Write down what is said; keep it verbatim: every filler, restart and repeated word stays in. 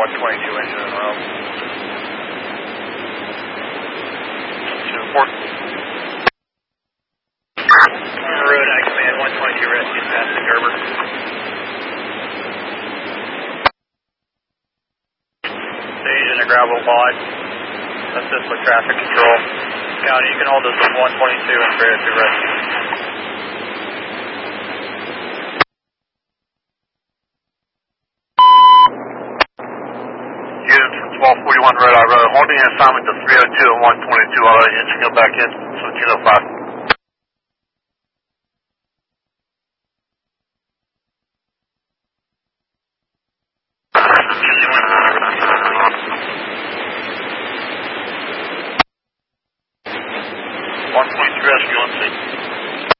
one twenty-two engine in the row. two four. Road, I command one twenty-two rescue past the Gerber. Stage in the gravel lot. Assist with traffic control. County, you can hold us with one twenty-two and straight to rescue. Units from twelve forty-one Red Eye Road, holding an assignment to three oh two and one twenty-two, all right, engine go back in, so two oh five.